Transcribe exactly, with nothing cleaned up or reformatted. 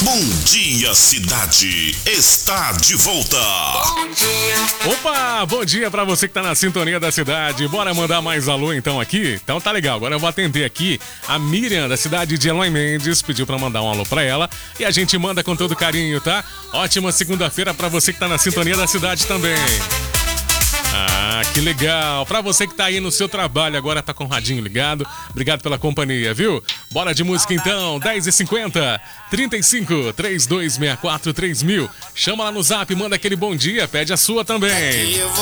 Bom Dia Cidade está de volta. Bom dia. Opa, bom dia pra você que tá na sintonia da cidade. Bora mandar mais alô então aqui? Então tá legal, agora eu vou atender aqui a Miriam da cidade de Eloy Mendes, pediu pra mandar um alô pra ela e a gente manda com todo carinho, tá? Ótima segunda-feira pra você que tá na sintonia da cidade também. Ah, que legal. Pra você que tá aí no seu trabalho agora, tá com o radinho ligado. Obrigado pela companhia, viu? Bora de música então, dez e cinquenta, trinta e cinco, trinta e dois, sessenta e quatro, três mil. Chama lá no zap, manda aquele bom dia, pede a sua também.